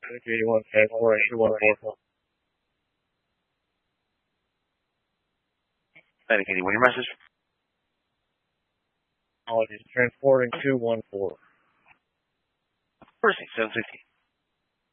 81K4814. Medic 81, your message? Apologies, transporting 214. First thing, 760.